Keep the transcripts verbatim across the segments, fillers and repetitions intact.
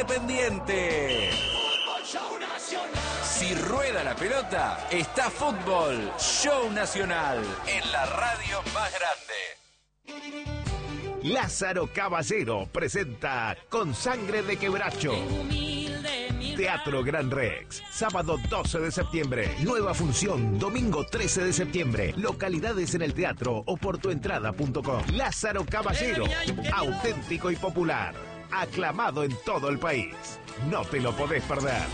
Independiente. Si rueda la pelota, está Fútbol Show Nacional en la radio más grande. Lázaro Caballero presenta Con Sangre de Quebracho. Teatro Gran Rex, sábado doce de septiembre. Nueva función, domingo trece de septiembre. Localidades en el teatro o por tuentrada punto com. Lázaro Caballero, auténtico y popular. Aclamado en todo el país. No te lo podés perder.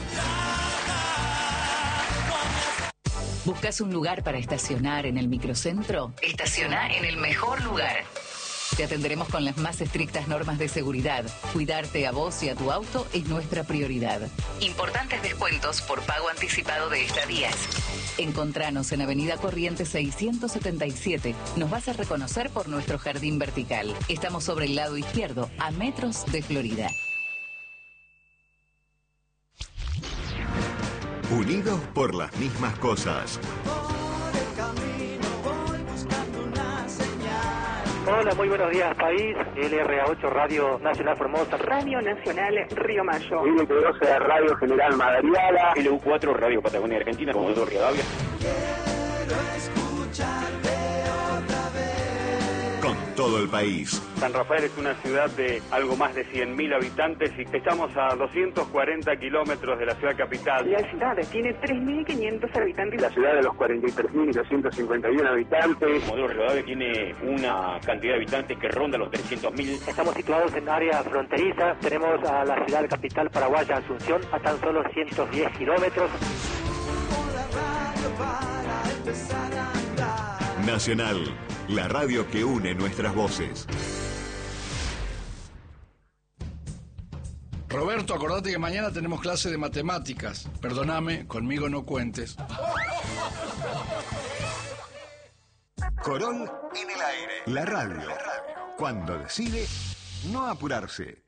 ¿Buscas un lugar para estacionar en el microcentro? Estaciona en el mejor lugar. Te atenderemos con las más estrictas normas de seguridad. Cuidarte a vos y a tu auto es nuestra prioridad. Importantes descuentos por pago anticipado de estadías. Encontranos en Avenida Corrientes seiscientos setenta y siete. Nos vas a reconocer por nuestro jardín vertical. Estamos sobre el lado izquierdo, a metros de Florida. Unidos por las mismas cosas. Hola, muy buenos días, país. L R A ocho, Radio Nacional Formosa. Radio Nacional Río Mayo. L T doce, Radio General Madariaga. L U cuatro, Radio Patagonia Argentina, Comodoro Rivadavia. Con todo el país. San Rafael es una ciudad de algo más de cien mil habitantes y estamos a doscientos cuarenta kilómetros de la ciudad capital. La ciudad tiene tres mil quinientos habitantes. La ciudad de los cuarenta y tres mil doscientos cincuenta y uno habitantes. Comodoro Rivadavia tiene una cantidad de habitantes que ronda los trescientos mil. Estamos situados en área fronteriza. Tenemos a la ciudad capital paraguaya, Asunción, a tan solo ciento diez kilómetros. Nacional, la radio que une nuestras voces. Roberto, acordate que mañana tenemos clase de matemáticas. Perdóname, conmigo no cuentes. Corol en el aire. La radio. Cuando decide no apurarse.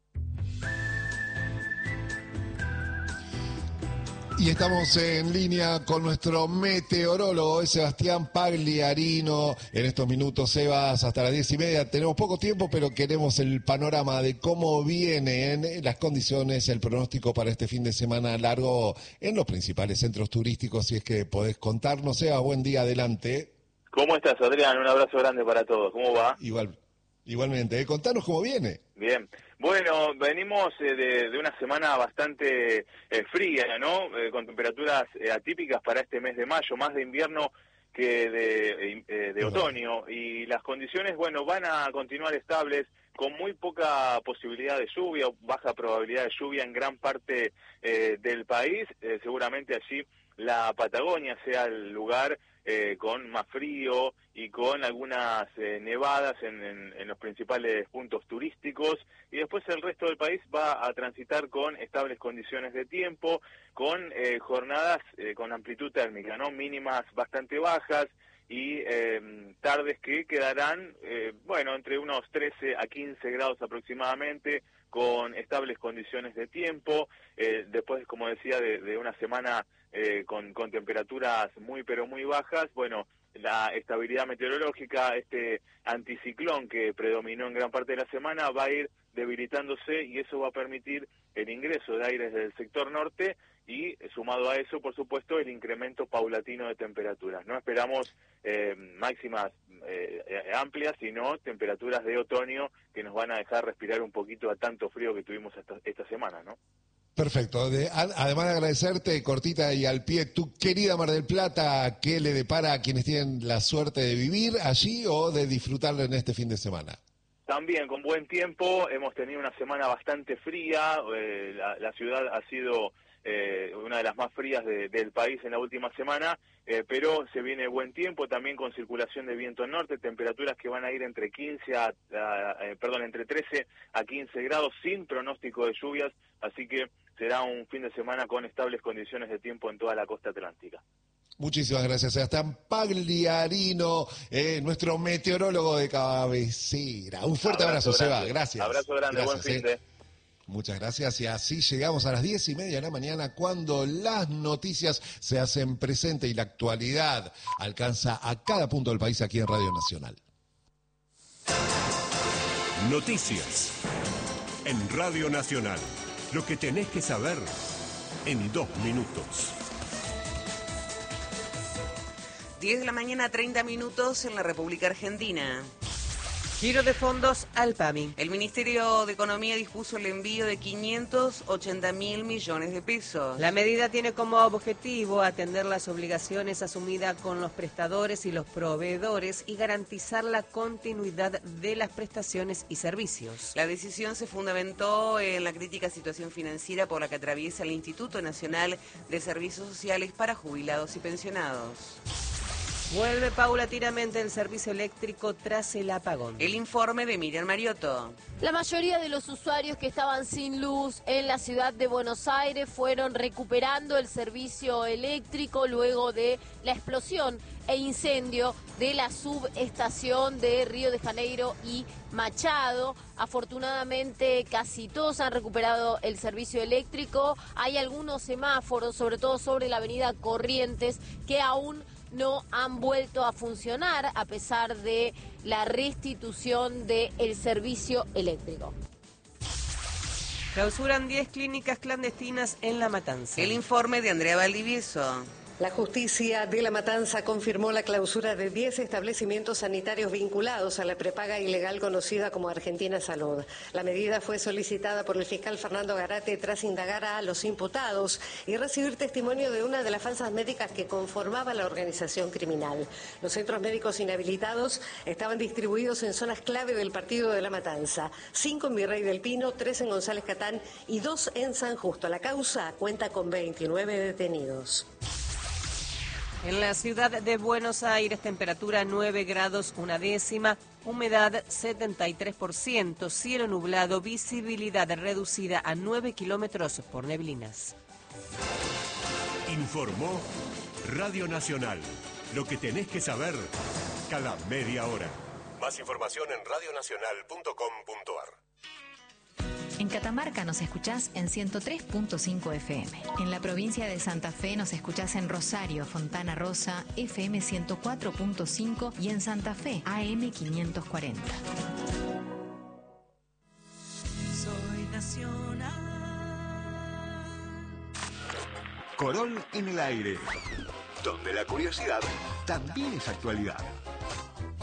Y estamos en línea con nuestro meteorólogo, Sebastián Pagliarino. En estos minutos, Sebas, hasta las diez y media. Tenemos poco tiempo, pero queremos el panorama de cómo vienen las condiciones, el pronóstico para este fin de semana largo en los principales centros turísticos. Si es que podés contarnos, Sebas, buen día, adelante. ¿Cómo estás, Adrián? Un abrazo grande para todos. ¿Cómo va? Igual, igualmente, ¿eh? Contanos cómo viene. Bien. Bueno, venimos eh, de, de una semana bastante eh, fría, ¿no? Eh, con temperaturas eh, atípicas para este mes de mayo, más de invierno que de, eh, de otoño. Y las condiciones, bueno, van a continuar estables, con muy poca posibilidad de lluvia, baja probabilidad de lluvia en gran parte eh, del país. Eh, seguramente allí la Patagonia sea el lugar eh, con más frío y con algunas eh, nevadas en, en, en los principales puntos turísticos, y después el resto del país va a transitar con estables condiciones de tiempo, con eh, jornadas eh, con amplitud térmica, ¿no? Mínimas bastante bajas y eh, tardes que quedarán, eh, bueno, entre unos trece a quince grados aproximadamente, con estables condiciones de tiempo, eh, después, como decía, de, de una semana eh, con, con temperaturas muy pero muy bajas. Bueno, la estabilidad meteorológica, este anticiclón que predominó en gran parte de la semana, va a ir debilitándose y eso va a permitir el ingreso de aires del sector norte y, sumado a eso, por supuesto, el incremento paulatino de temperaturas. No esperamos eh, máximas eh, amplias, sino temperaturas de otoño que nos van a dejar respirar un poquito a tanto frío que tuvimos esta, esta semana, ¿no? Perfecto. De, además de agradecerte, cortita y al pie, tu querida Mar del Plata, ¿qué le depara a quienes tienen la suerte de vivir allí o de disfrutarlo en este fin de semana? También con buen tiempo, hemos tenido una semana bastante fría, eh, la, la ciudad ha sido eh, una de las más frías de, del país en la última semana, eh, pero se viene buen tiempo, también con circulación de viento norte, temperaturas que van a ir entre quince a, a eh, perdón, entre trece a quince grados, sin pronóstico de lluvias, así que será un fin de semana con estables condiciones de tiempo en toda la costa atlántica. Muchísimas gracias, Sebastián Pagliarino, eh, nuestro meteorólogo de cabecera. Un fuerte abrazo, abrazo Seba, gracias. Abrazo grande, gracias, buen fin de... Eh. Muchas gracias, y así llegamos a las diez y media de la mañana, cuando las noticias se hacen presente y la actualidad alcanza a cada punto del país aquí en Radio Nacional. Noticias en Radio Nacional. Lo que tenés que saber en dos minutos. diez de la mañana, treinta minutos en la República Argentina. Giro de fondos al PAMI. El Ministerio de Economía dispuso el envío de quinientos ochenta mil millones de pesos. La medida tiene como objetivo atender las obligaciones asumidas con los prestadores y los proveedores y garantizar la continuidad de las prestaciones y servicios. La decisión se fundamentó en la crítica situación financiera por la que atraviesa el Instituto Nacional de Servicios Sociales para Jubilados y Pensionados. Vuelve paulatinamente el servicio eléctrico tras el apagón. El informe de Miriam Mariotto. La mayoría de los usuarios que estaban sin luz en la ciudad de Buenos Aires fueron recuperando el servicio eléctrico luego de la explosión e incendio de la subestación de Río de Janeiro y Machado. Afortunadamente casi todos han recuperado el servicio eléctrico. Hay algunos semáforos, sobre todo sobre la avenida Corrientes, que aún no han vuelto a funcionar a pesar de la restitución del servicio eléctrico. Clausuran diez clínicas clandestinas en La Matanza. El informe de Andrea Valdivieso. La justicia de La Matanza confirmó la clausura de diez establecimientos sanitarios vinculados a la prepaga ilegal conocida como Argentina Salud. La medida fue solicitada por el fiscal Fernando Garate tras indagar a los imputados y recibir testimonio de una de las falsas médicas que conformaba la organización criminal. Los centros médicos inhabilitados estaban distribuidos en zonas clave del partido de La Matanza. Cinco en Virrey del Pino, tres en González Catán y dos en San Justo. La causa cuenta con veintinueve detenidos. En la ciudad de Buenos Aires, temperatura nueve grados una décima, humedad setenta y tres por ciento, cielo nublado, visibilidad reducida a nueve kilómetros por neblinas. Informó Radio Nacional. Lo que tenés que saber cada media hora. Más información en radio nacional punto com punto ar. En Catamarca nos escuchás en ciento tres punto cinco F M. En la provincia de Santa Fe nos escuchás en Rosario, Fontana Rosa, F M ciento cuatro punto cinco y en Santa Fe, A M quinientos cuarenta. Soy nacional. Corol en el aire, donde la curiosidad también es actualidad.